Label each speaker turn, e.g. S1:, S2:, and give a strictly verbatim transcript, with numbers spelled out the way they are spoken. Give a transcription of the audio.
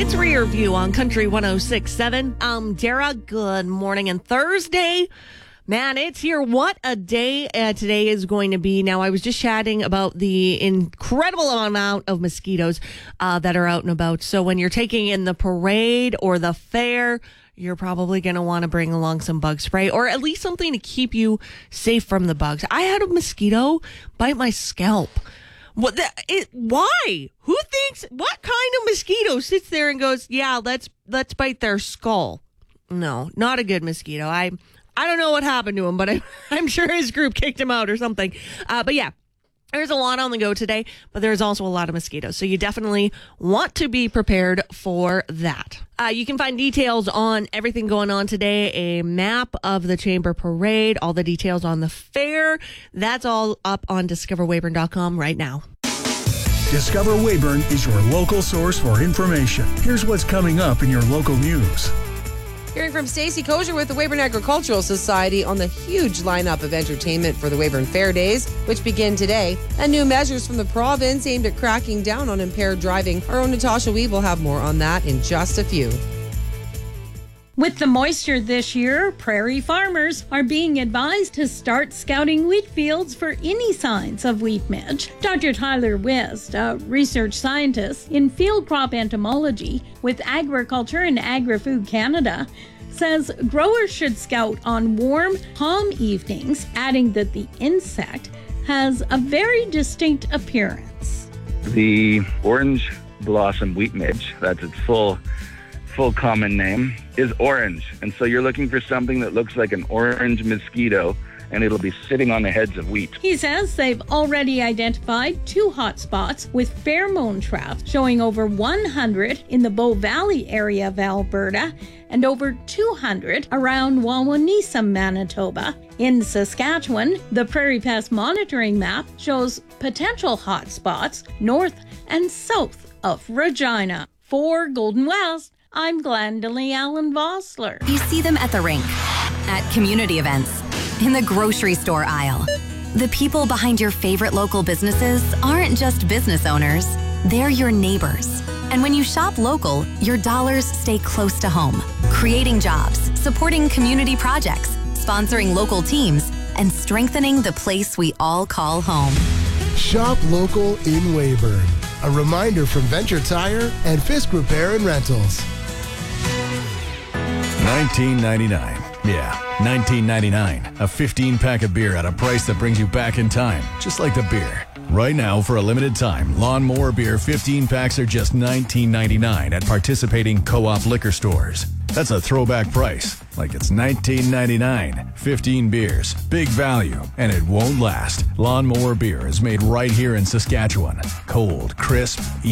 S1: It's Rear View on Country one oh six point seven. I'm Dara. Good morning. And Thursday, man, it's here. What a day uh, today is going to be. Now, I was just chatting about the incredible amount of mosquitoes uh, that are out and about. So when you're taking in the parade or the fair, you're probably going to want to bring along some bug spray or at least something to keep you safe from the bugs. I had a mosquito bite my scalp. What the, it, why? Who thinks, what kind of mosquito sits there and goes, yeah, let's let's bite their skull? No, not a good mosquito. I I don't know what happened to him, but I, I'm sure his group kicked him out or something. Uh, but yeah, there's a lot on the go today, but there's also a lot of mosquitoes. So you definitely want to be prepared for that. Uh, you can find details on everything going on today, a map of the Chamber Parade, all the details on the fair. That's all up on discover weyburn dot com right now.
S2: Discover Weyburn is your local source for information. Here's what's coming up in your local news.
S3: Hearing from Stacey Kosher with the Weyburn Agricultural Society on the huge lineup of entertainment for the Weyburn Fair Days, which begin today, and new measures from the province aimed at cracking down on impaired driving. Our own Natasha Weave will have more on that in just a few.
S4: With the moisture this year, prairie farmers are being advised to start scouting wheat fields for any signs of wheat midge. Doctor Tyler West, a research scientist in field crop entomology with Agriculture and Agri-Food Canada, says growers should scout on warm, calm evenings, adding that the insect has a very distinct appearance.
S5: The orange blossom wheat midge, that's its full full common name, is orange. And so you're looking for something that looks like an orange mosquito, and it'll be sitting on the heads of wheat.
S4: He says they've already identified two hot spots with pheromone traps, showing over one hundred in the Bow Valley area of Alberta and over two hundred around Wawanesa, Manitoba. In Saskatchewan, the Prairie Pest Monitoring Map shows potential hot spots north and south of Regina. For Golden West, I'm Glendalee Allen Vossler.
S6: You see them at the rink, at community events, in the grocery store aisle. The people behind your favorite local businesses aren't just business owners, they're your neighbors. And when you shop local, your dollars stay close to home, creating jobs, supporting community projects, sponsoring local teams, and strengthening the place we all call home.
S7: Shop local in Weyburn. A reminder from Venture Tire and Fisk Repair and Rentals.
S8: nineteen ninety-nine. Yeah, nineteen ninety-nine. A fifteen pack of beer at a price that brings you back in time, just like the beer. Right now, for a limited time, Lawnmower Beer fifteen packs are just nineteen ninety-nine at participating Co-op liquor stores. That's a throwback price, like it's nineteen ninety-nine. fifteen beers, big value, and it won't last. Lawnmower Beer is made right here in Saskatchewan. Cold, crisp,